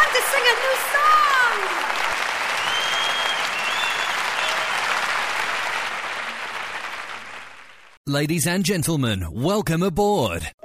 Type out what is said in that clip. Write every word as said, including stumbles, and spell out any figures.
have to sing a new song. Ladies and gentlemen, welcome aboard.